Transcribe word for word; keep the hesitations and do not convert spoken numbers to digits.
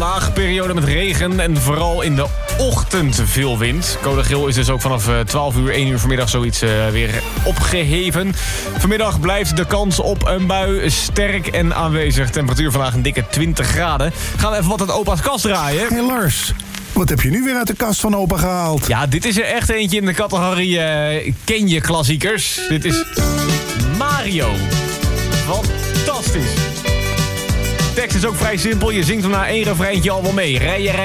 vandaag. Periode met regen en vooral in de ochtend veel wind. Code geel is dus ook vanaf twaalf uur, één uur vanmiddag zoiets uh, weer opgeheven. Vanmiddag blijft de kans op een bui sterk en aanwezig. Temperatuur vandaag een dikke twintig graden. Gaan we even wat uit opa's kast draaien. Hey Lars, wat heb je nu weer uit de kast van opa gehaald? Ja, dit is er echt eentje in de categorie uh, ken je klassiekers. Dit is Mario. Fantastisch. De tekst is ook vrij simpel. Je zingt hem na één refreintje al wel mee. Rij je, rij